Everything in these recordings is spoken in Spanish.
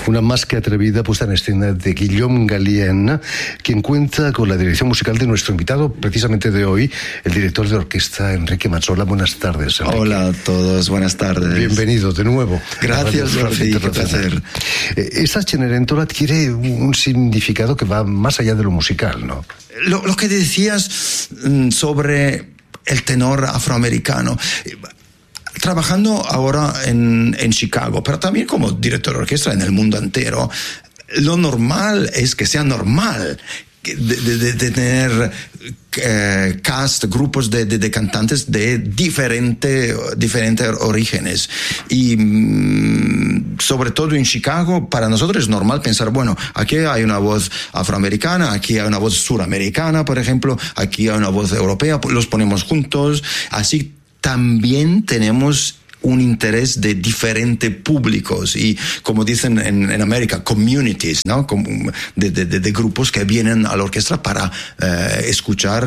Una más que atrevida puesta en escena de Guillaume Gallienne, quien cuenta con la dirección musical de nuestro invitado, precisamente de hoy, el director de orquesta Enrique Mazzola. Buenas tardes, Enrique. Hola a todos, buenas tardes. Bienvenido de nuevo. Gracias, Jordi, qué placer. Esta Cenerentola adquiere un significado que va más allá de lo musical, ¿no? Lo que decías sobre el tenor afroamericano. Trabajando ahora en Chicago, pero también como director de orquesta en el mundo entero, lo normal es que sea normal de tener cast, grupos de cantantes de diferentes orígenes. Y sobre todo en Chicago, para nosotros es normal pensar, bueno, aquí hay una voz afroamericana, aquí hay una voz suramericana, por ejemplo, aquí hay una voz europea, los ponemos juntos. Así también tenemos un interés de diferentes públicos y, como dicen en América, communities, ¿no? De grupos que vienen a la orquesta para escuchar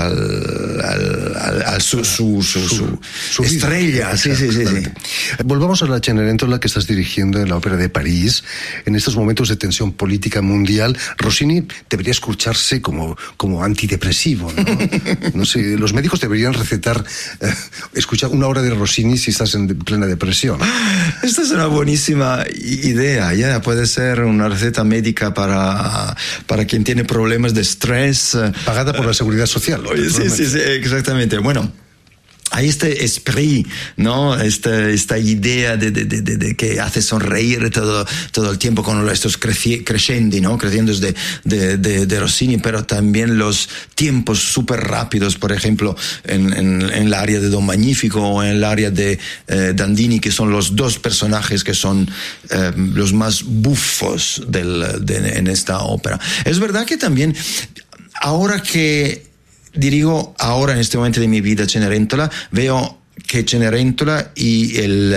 su estrella. Sí. Volvamos a la Cenerentola que estás dirigiendo en la Ópera de París. En estos momentos de tensión política mundial, Rossini debería escucharse como antidepresivo, ¿no? No sé, los médicos deberían recetar escuchar una hora de Rossini si estás en plena depresión. Esta es una buenísima idea. Ya puede ser una receta médica para quien tiene problemas de estrés. Pagada por la Seguridad Social. Sí, exactamente. Bueno, hay este esprit, ¿no? Esta idea de que hace sonreír todo el tiempo con estos crescendi, ¿no? Crescendos de Rossini, pero también los tiempos súper rápidos, por ejemplo, en el área de Don Magnifico o en el área de Dandini, que son los dos personajes que son los más bufos en esta ópera. Es verdad que también, ahora que dirigo ahora en este momento de mi vida Cenerentola, veo que Cenerentola y el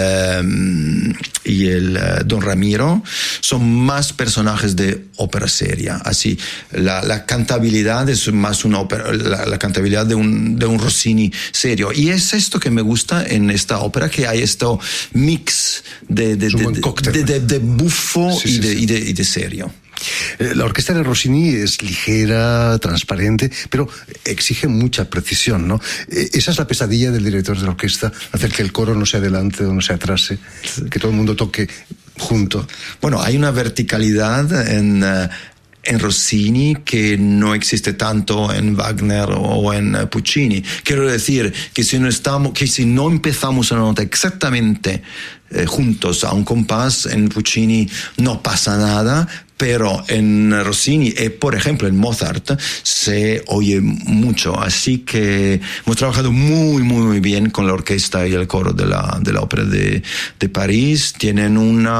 Don Ramiro son más personajes de ópera seria. Así, la cantabilidad es más una ópera, la cantabilidad de un Rossini serio. Y es esto que me gusta en esta ópera, que hay este mix de buffo y de serio. La orquesta de Rossini es ligera, transparente, pero exige mucha precisión, ¿no? Esa es la pesadilla del director de la orquesta, hacer que el coro no se adelante o no se atrase, que todo el mundo toque junto. Bueno, hay una verticalidad en Rossini que no existe tanto en Wagner o en Puccini. Quiero decir que si no empezamos una nota exactamente juntos a un compás, en Puccini no pasa nada, pero en Rossini y, por ejemplo, en Mozart se oye mucho. Así que hemos trabajado muy, muy bien con la orquesta y el coro de la Ópera de París. Tienen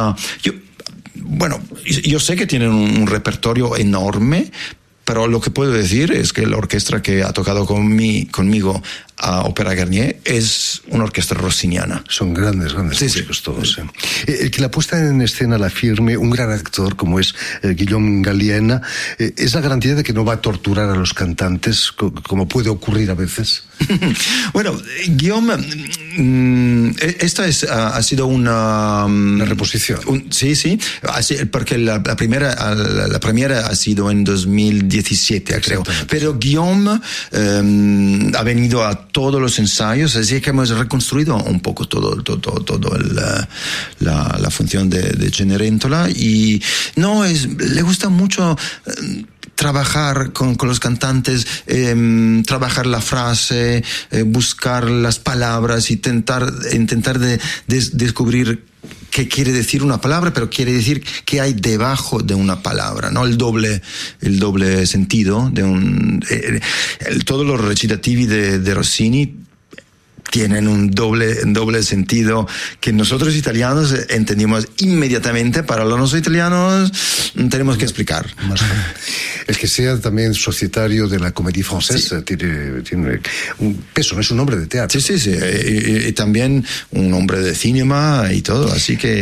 yo sé que tienen un repertorio enorme, pero lo que puedo decir es que la orquesta que ha tocado conmigo a Ópera Garnier es una orquesta rossiniana. Son grandes músicos todos. Sí. El que la puesta en escena la firme un gran actor como es Guillaume Gallienne, ¿es la garantía de que no va a torturar a los cantantes como puede ocurrir a veces? Bueno, Guillaume, esta ha sido una reposición. Sí, porque la primera ha sido en 2017, creo. Pero Guillaume ha venido a todos los ensayos, así que hemos reconstruido un poco todo la función de Cenerentola, y le gusta mucho trabajar con los cantantes, trabajar la frase, buscar las palabras, intentar de descubrir qué quiere decir una palabra, pero quiere decir qué hay debajo de una palabra, ¿no? El doble sentido todos los recitativi de Rossini tienen un doble sentido que nosotros italianos entendimos inmediatamente. Para los italianos tenemos que explicar. El que sea también societario de la Comédie Française tiene un peso, no es un hombre de teatro. Sí. Y también un hombre de cinema y todo. Así que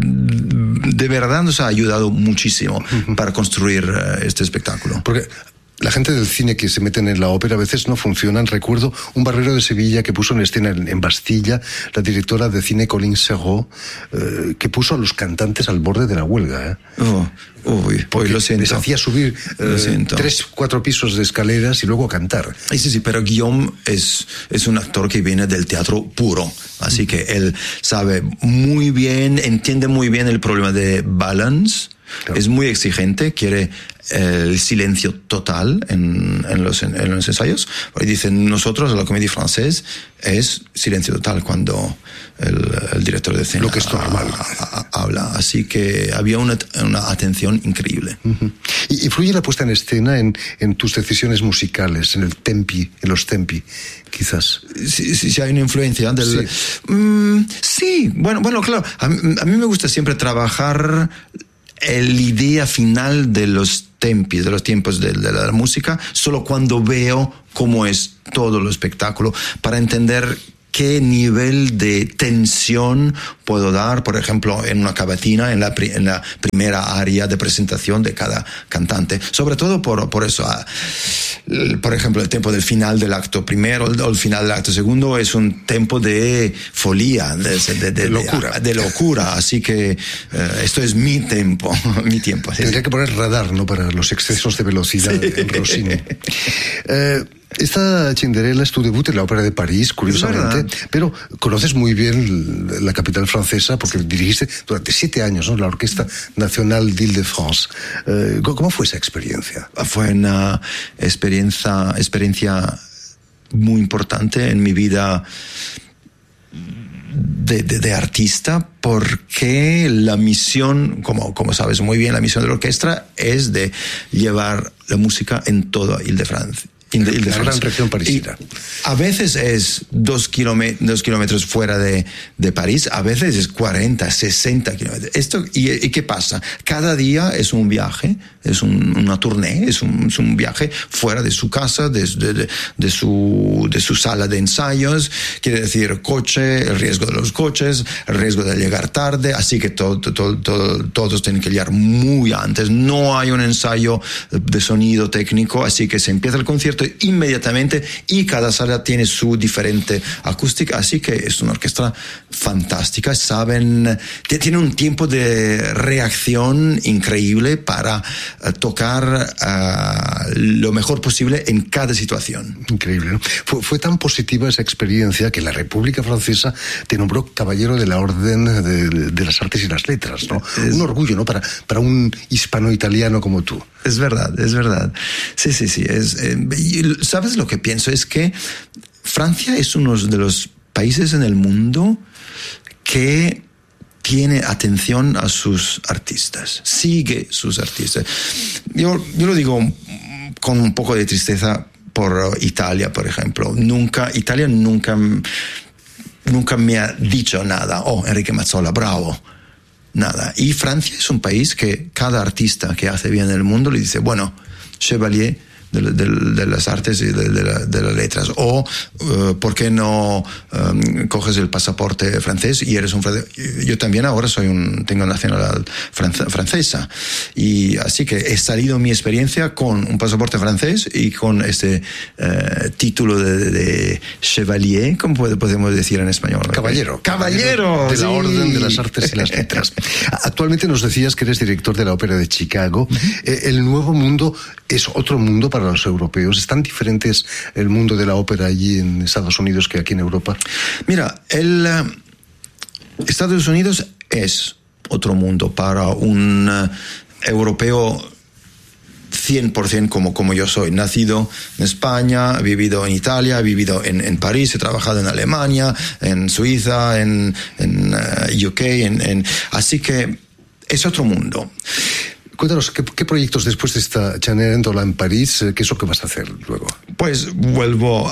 de verdad nos ha ayudado muchísimo para construir este espectáculo. Porque La gente del cine que se meten en la ópera a veces no funcionan. Recuerdo un Barbero de Sevilla que puso en escena en Bastilla la directora de cine Colin Serrault, que puso a los cantantes al borde de la huelga. Pues lo siento. Les hacía subir 3-4 pisos de escaleras y luego cantar. Sí, pero Guillaume es un actor que viene del teatro puro, así que él sabe muy bien, entiende muy bien el problema de balance. Claro. Es muy exigente, quiere el silencio total en los ensayos. Porque dicen, nosotros, la comédie française, es silencio total cuando el director de escena lo que es normal. Habla. Así que había una atención increíble. Uh-huh. ¿Y influye la puesta en escena en tus decisiones musicales, en los tempi, quizás? Sí, hay una influencia del... Sí, bueno, claro. A mí me gusta siempre trabajar la idea final de los tempos, de los tiempos de la música, solo cuando veo cómo es todo el espectáculo, para entender qué nivel de tensión puedo dar, por ejemplo, en una cavatina, en la primera área de presentación de cada cantante. Sobre todo por eso, por ejemplo, el tempo del final del acto primero o el final del acto segundo es un tempo de folía, de locura. Así que esto es mi tiempo. Tendría que poner radar, ¿no?, para los excesos de velocidad en Rossini. Esta Cinderella es tu debut en la Ópera de París, curiosamente, pero conoces muy bien la capital francesa porque dirigiste durante 7 años, ¿no?, la Orquesta Nacional d'Île-de-France. ¿Cómo fue esa experiencia? Fue una experiencia muy importante en mi vida de artista, porque la misión, como sabes muy bien, la misión de la orquesta es de llevar la música en toda Île-de-France. La gran región parisina. A veces es 2 kilómetros fuera de París, a veces es 40, 60 kilómetros. ¿Y qué pasa? Cada día es un viaje, es una tournée, es un viaje fuera de su casa, de su sala de ensayos. Quiere decir, coche, el riesgo de los coches, el riesgo de llegar tarde, así que todos tienen que llegar muy antes. No hay un ensayo de sonido técnico, así que se empieza el concierto inmediatamente y cada sala tiene su diferente acústica, así que es una orquesta fantástica. Tiene un tiempo de reacción increíble para tocar lo mejor posible en cada situación. Increíble, ¿no? Fue tan positiva esa experiencia que la República Francesa te nombró caballero de la Orden de las Artes y las Letras, ¿no? Un orgullo, ¿no?, para un hispano-italiano como tú. Es verdad. Sí. ¿Sabes lo que pienso? Es que Francia es uno de los países en el mundo que tiene atención a sus artistas, sigue sus artistas. Yo lo digo con un poco de tristeza por Italia, por ejemplo. Italia nunca me ha dicho nada. Enrique Mazzola, bravo. Nada. Y Francia es un país que cada artista que hace bien en el mundo le dice, bueno, Chevalier de las artes y de las letras, o ¿por qué no coges el pasaporte francés y eres un francés? Yo también ahora tengo nacionalidad francesa, y así que he salido mi experiencia con un pasaporte francés y con este título de chevalier, ¿cómo podemos decir en español? Caballero de la Orden de las Artes y las Letras. Actualmente nos decías que eres director de la Ópera de Chicago. El Nuevo Mundo es otro mundo para los europeos. ¿Es tan diferentes el mundo de la ópera allí en Estados Unidos que aquí en Europa? Mira, Estados Unidos es otro mundo para un europeo 100% como yo soy. Nacido en España, he vivido en Italia, he vivido en París, he trabajado en Alemania, en Suiza, en UK, así que es otro mundo. Cuéntanos, ¿qué proyectos después de esta Cenerentola en París, qué es lo que vas a hacer luego? Pues vuelvo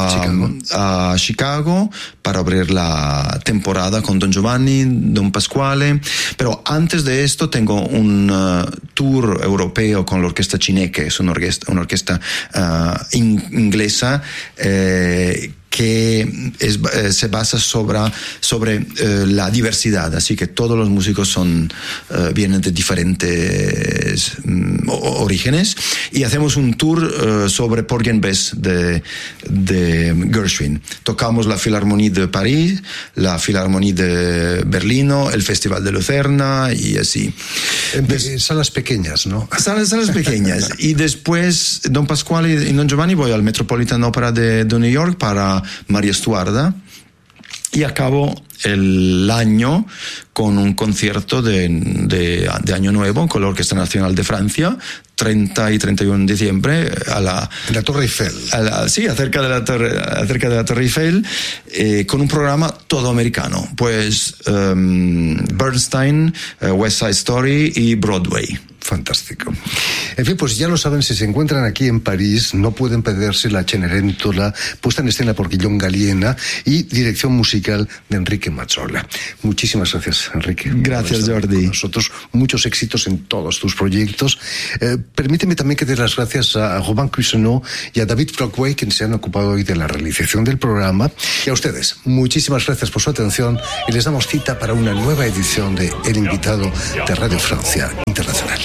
a Chicago para abrir la temporada con Don Giovanni, Don Pasquale, pero antes de esto tengo un tour europeo con la Orquesta Cineche, es una orquesta inglesa que se basa sobre la diversidad, así que todos los músicos vienen de diferentes orígenes, y hacemos un tour sobre Porgy and Bess de Gershwin. Tocamos la Philharmonie de París, la Philharmonie de Berlino, el Festival de Lucerna y así. Salas pequeñas, ¿no? Salas pequeñas. Y después, Don Pasquale y Don Giovanni, voy al Metropolitan Opera de New York para María Stuarda, y acabo el año con un concierto de Año Nuevo con la Orquesta Nacional de Francia, 30 y 31 de diciembre, en la Torre Eiffel. Sí, acerca de la Torre Eiffel, con un programa todo americano, pues Bernstein, West Side Story y Broadway. Fantástico. En fin, pues ya lo saben, si se encuentran aquí en París, no pueden perderse la Cenerentola, puesta en escena por Guillaume Galliena y dirección musical de Enrique Mazzola. Muchísimas gracias, Enrique. Gracias, Jordi. Con nosotros, muchos éxitos en todos tus proyectos. Permíteme también que dé las gracias a Robin Cuisenot y a David Flockway, quienes se han ocupado hoy de la realización del programa. Y a ustedes, muchísimas gracias por su atención, y les damos cita para una nueva edición de El Invitado de Radio Francia Internacional.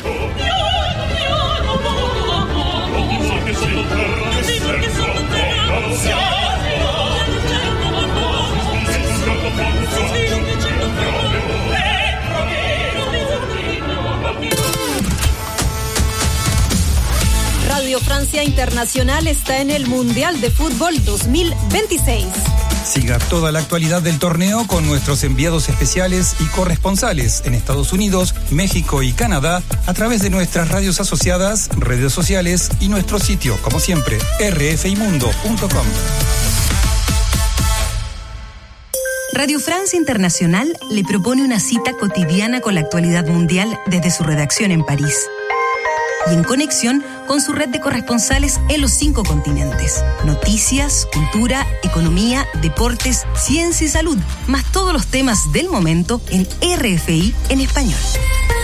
Radio Francia Internacional está en el Mundial de Fútbol 2026. Siga toda la actualidad del torneo con nuestros enviados especiales y corresponsales en Estados Unidos, México y Canadá a través de nuestras radios asociadas, redes sociales y nuestro sitio, como siempre, rfimundo.com. Radio Francia Internacional le propone una cita cotidiana con la actualidad mundial desde su redacción en París y en conexión con su red de corresponsales en los 5 continentes. Noticias, cultura, economía, deportes, ciencia y salud, más todos los temas del momento en RFI en español.